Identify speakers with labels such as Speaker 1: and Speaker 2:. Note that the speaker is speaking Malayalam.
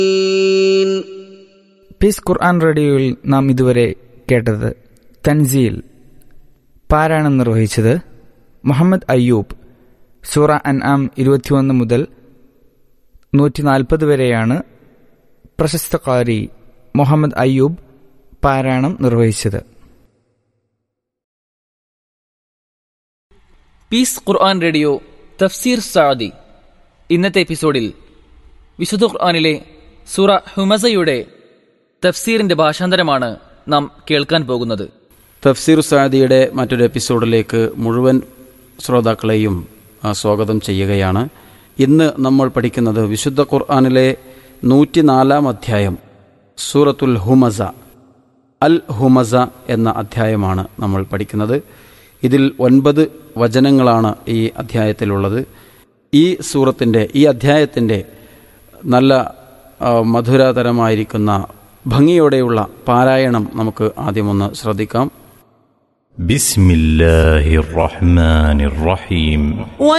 Speaker 1: പീസ് ഖുർആൻ റേഡിയോയിൽ നാം ഇതുവരെ കേട്ടത് തൻസീൽ. പാരായണം നിർവഹിച്ചത് മുഹമ്മദ് അയ്യൂബ്. സൂറ അൻആം 21 മുതൽ 140 വരെയാണ് പ്രശസ്ത ഖാരി മുഹമ്മദ് അയ്യൂബ് പാരായണം നിർവഹിച്ചത്.
Speaker 2: പീസ് ഖുർആൻ റേഡിയോ തഫ്സീർ സഅദി. ഇന്നത്തെ എപ്പിസോഡിൽ വിശുദ്ധ ഖുർആനിലെ സൂറ ഹുമസയുടെ തഫ്സീറിന്റെ ഭാഷാന്തരമാണ് നാം കേൾക്കാൻ പോകുന്നത്.
Speaker 3: തഫ്സീർ സഅദിയുടെ മറ്റൊരു എപ്പിസോഡിലേക്ക് മുഴുവൻ ശ്രോതാക്കളെയും സ്വാഗതം ചെയ്യുകയാണ്. ഇന്ന് നമ്മൾ പഠിക്കുന്നത് വിശുദ്ധ ഖുർആനിലെ 104 അധ്യായം സൂറത്തുൽ ഹുമസ. അൽ ഹുമസ എന്ന അധ്യായമാണ് നമ്മൾ പഠിക്കുന്നത്. ഇതിൽ 9 വചനങ്ങളാണ് ഈ അധ്യായത്തിലുള്ളത്. ഈ അധ്യായത്തിൻ്റെ നല്ല മധുരതരമായിരിക്കുന്ന ഭംഗിയോടെയുള്ള പാരായണം നമുക്ക് ആദ്യമൊന്ന് ശ്രദ്ധിക്കാം.
Speaker 4: ബിസ്മില്ലാഹിർ റഹ്മാനിർ റഹീം.